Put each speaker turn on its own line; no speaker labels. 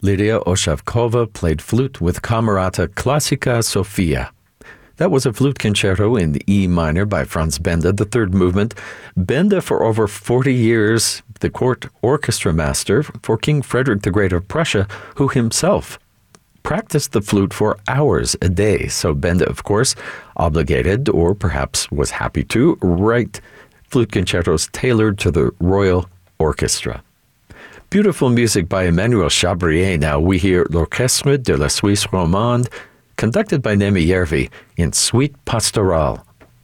Lydia Oshavkova played flute with Camerata Classica Sofia. That was a flute concerto in E minor by Franz Benda, the third movement. Benda, for over 40 years, the court orchestra master for King Frederick the Great of Prussia, who himself practiced the flute for hours a day. So Benda, of course, obligated, or perhaps was happy to, write flute concertos tailored to the royal orchestra. Beautiful music by Emmanuel Chabrier. Now we hear L'Orchestre de la Suisse Romande, conducted by Nemi Järvi in Suite Pastorale.